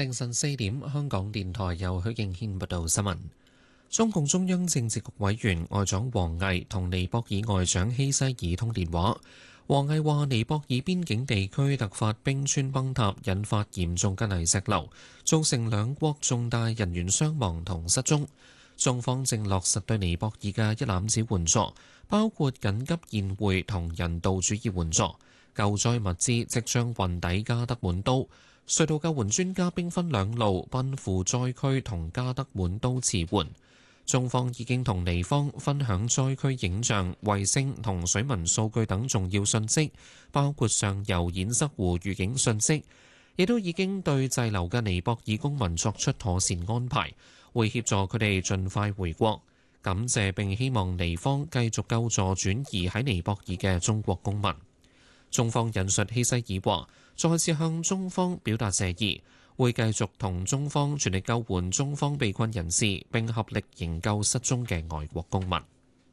凌晨4點，香港電台由許敬軒報道新聞。中共中央政治局委員外長王毅同尼泊爾外長希西爾通電話。王毅話：尼泊爾邊境地區突發冰川崩塌，引發嚴重嘅泥石流，造成兩國重大人員傷亡同失蹤。中方正落實對尼泊爾嘅一攬子援助，包括緊急宴會同人道主義援助。救災物資即將運抵加德滿都。隧道救援專家兵分兩路奔赴災區同加德滿都馳援。中方已經同尼方分享災區影像、衛星同水文數據等重要信息，包括上游堰塞湖預警信息，亦都已經對滯留嘅尼泊爾公民作出妥善安排，會協助佢哋盡快回國。感謝並希望尼方繼續救助轉移喺尼泊爾嘅中國公民。中方引述希西爾話，再次向中方表達謝意，會繼續同中方全力救援中方被困人士，並合力營救失蹤嘅外國公民。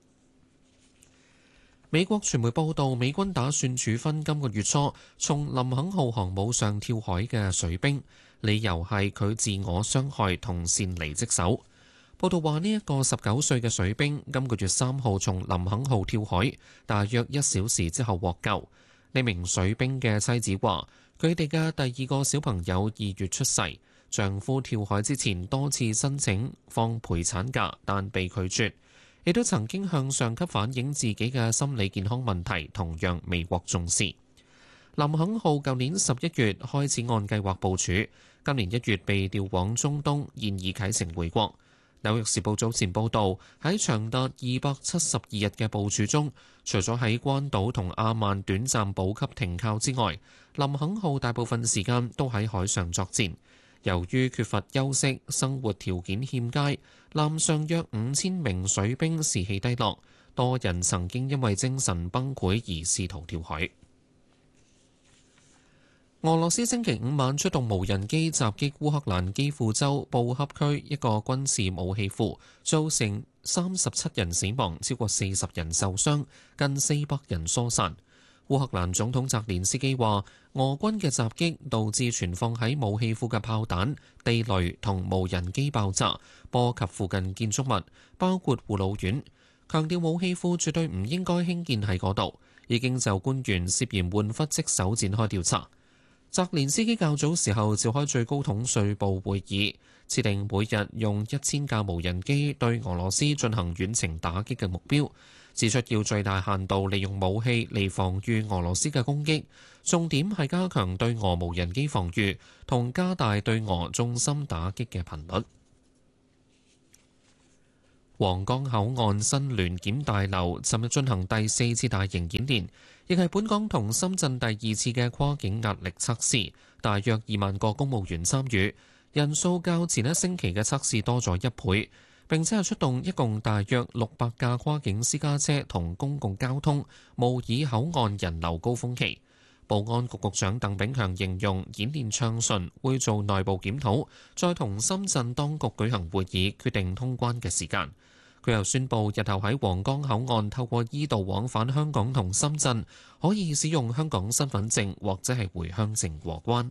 美國傳媒報道，美軍打算處分今個月初從林肯號航母上跳海嘅水兵，理由係佢自我傷害同擅離職守。報道話，呢一個19歲嘅水兵今個月3號從林肯號跳海，大約1小時之後獲救。呢名水兵嘅妻子話，佢哋嘅第2個小朋友2月出世，丈夫跳海之前多次申請放陪產假，但被拒絕，亦都曾經向上級反映自己嘅心理健康問題，同樣未獲重視。林肯號舊年11月開始按計劃部署，今年1月被調往中東，現已啟程回國。紐約時報早前報導，喺長達272日嘅部署中，除咗喺關島同阿曼短暫補給停靠之外，林肯號大部分時間都喺海上作戰。由於缺乏休息，生活條件欠佳，艦上約5000名水兵士氣低落，多人曾經因為精神崩潰而試圖跳海。俄羅斯星期5晚出動無人機襲擊烏克蘭基輔州布恰區一個軍事武器庫，造成37人死亡，超過40人受傷，近400人疏散。烏克蘭總統澤連斯基話，俄軍嘅襲擊導致存放喺武器庫嘅炮彈、地雷同無人機爆炸，波及附近建築物，包括護老院。強調武器庫絕對唔應該興建喺嗰度，已經就官員涉嫌玩忽職守展開調查。澤連斯基較早時候召開最高統帥部會議，設定每日用1000架無人機對俄羅斯進行遠程打擊嘅目標，指出要最大限度利用武器嚟防禦俄羅斯嘅攻擊，重點係加強對俄無人機防禦同加大對俄重心打擊嘅頻率。皇崗口岸新聯檢大樓尋日進行第4次大型演練，亦係本港同深圳第2次嘅跨境壓力測試，大約2萬個公務員參與，人數較前一星期嘅測試多咗1倍，並且係出動一共大約600架跨境私家車同公共交通，模擬口岸人流高峰期。保安局局長鄧炳強形容演練暢順，會做內部檢討，再同深圳當局舉行會議，決定通關嘅時間。佢又宣布，日後喺皇崗口岸透過依道往返香港同深圳，可以使用香港身份證或者係回鄉證過關。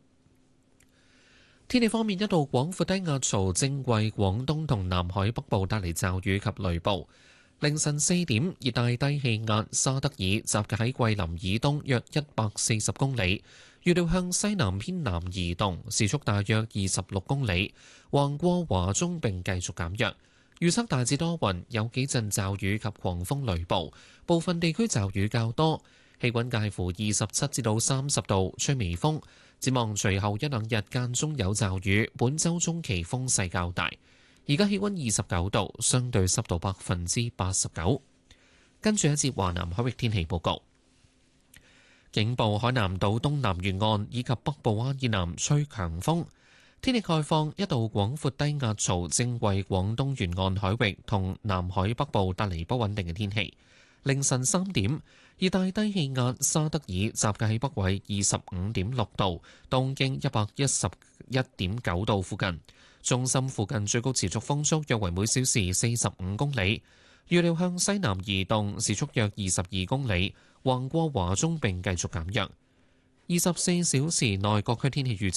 天氣方面，一道廣闊低壓槽正為廣東同南海北部帶嚟驟雨及雷暴。凌晨4點，熱帶低氣壓沙德爾集結喺桂林以東約140公里，預料向西南偏南移動，時速大約26公里，橫過華中並繼續減弱。預測大致多雲，有幾陣驟雨及狂風雷暴，部分地區驟雨較多，氣溫介乎27至到30度，吹微風。展望隨後1-2日間中有驟雨，本週中期風勢較大。而家氣溫29度，相對濕度89%。跟住一節華南海域天氣報告。警報海南島東南沿岸以及北部灣以南吹強風。天氣概況，一道廣闊低壓槽正為廣東沿岸海域同南海北部帶嚟不穩定嘅天氣。凌晨3點，熱帶低氣壓沙德爾集結喺北緯25.6度、東經111.9度附近，中心附近最高持續風速約為每小時45公里，預料向西南移動，時速約22公里，橫過華中並繼續減弱。24小時內各區天氣預測：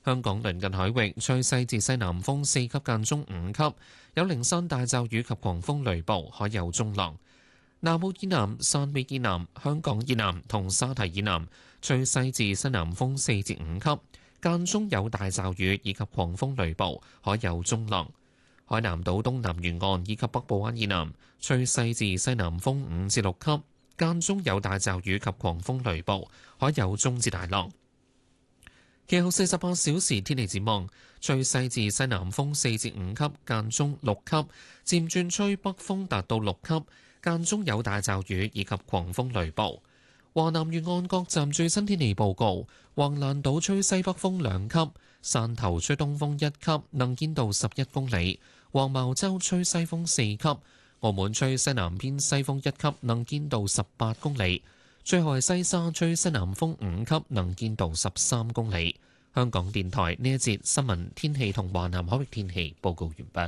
香港鄰近海域吹西至西南風4級間中5級，有零散大驟雨及狂風雷暴，海有中浪。南澳以南、汕尾以南、香港以南同沙堤以南吹西至西南風4至5級，間中有大驟雨以及狂風雷暴，海有中浪。海南島東南沿岸以及北部灣以南吹西至西南風5至6級，間中有大驟雨及狂風雷暴，海有中至大浪。其後48小時天氣展望，吹西至西南風4至5級，間中6級，漸轉吹北風達到6級，間中有大驟雨以及狂風雷暴。華南沿岸各站最新天氣報告：橫瀾島吹西北風2級，汕頭吹東風1級，能見度11公里；黃茅洲吹西風4級，澳門吹西南偏西風1級，能見度18公里。最後係西沙吹西南風5級，能見度13公里。香港電台呢一節新聞天氣同華南海域天氣報告完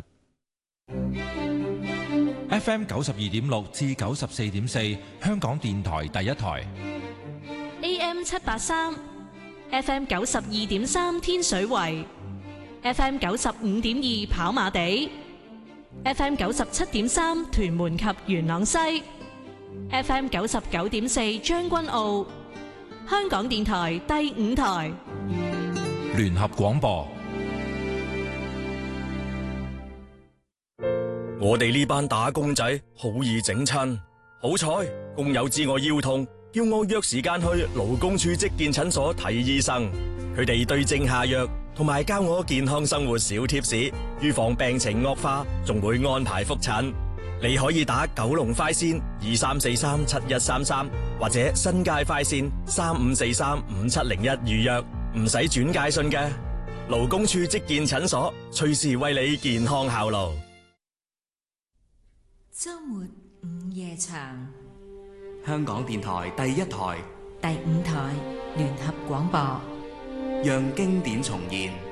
畢。FM 92.6至94.4，香港電台第一台。 AM 783 ，FM 92.3天水圍，FM 95.2跑馬地，FM 97.3屯門及元朗西。FM 99.4將軍澳，香港電台第5台聯合廣播。 我哋呢班打工仔好易整親，好彩工友知我腰痛，叫我約時間去勞工處職健診所睇醫生。佢哋對症下藥，同埋教我健康生活小貼士，預防病情惡化，仲會安排覆診。你可以打九龍快線23437133，或者新界快線35435701預約，唔使轉介信嘅。勞工處職健診所，隨時為你健康效勞。 周末午夜場， 香港電台第一台、 第5台聯合廣播， 讓經典重現。